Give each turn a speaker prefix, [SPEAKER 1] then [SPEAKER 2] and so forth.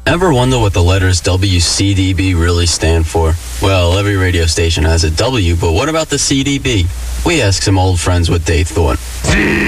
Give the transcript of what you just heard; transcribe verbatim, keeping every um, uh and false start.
[SPEAKER 1] Ever wonder what the letters W C D B really stand for? Well, every radio station has a W, but what about the C D B? We asked some old friends what they thought.